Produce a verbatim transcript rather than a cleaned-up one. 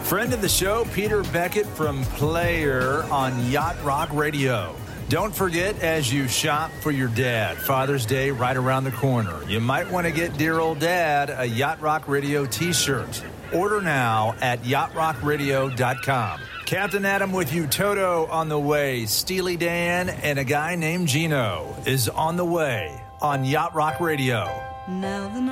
Friend of the show, Peter Beckett from Player on Yacht Rock Radio. Don't forget, as you shop for your dad, Father's Day right around the corner, you might want to get dear old dad a Yacht Rock Radio t-shirt. Order now at yacht rock radio dot com. Captain Adam with you, Toto on the way. Steely Dan and a guy named Gino is on the way on Yacht Rock Radio. Now the